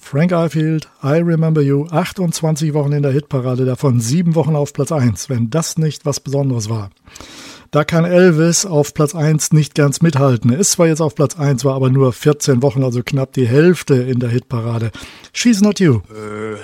Frank Ifield, I Remember You, 28 Wochen in der Hitparade, davon 7 Wochen auf Platz 1, wenn das nicht was Besonderes war. Da kann Elvis auf Platz 1 nicht ganz mithalten. Er ist zwar jetzt auf Platz 1, war aber nur 14 Wochen, also knapp die Hälfte in der Hitparade. She's Not You. Her